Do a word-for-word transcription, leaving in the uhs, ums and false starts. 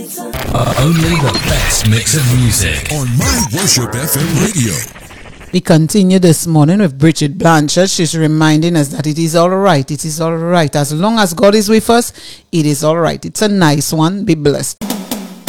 Uh, only the best mix of music on My Worship F M Radio. We continue this morning with Bridget Blanchard. She's reminding us that it is all right. It is all right. As long as God is with us, it is all right. It's a nice one. Be blessed.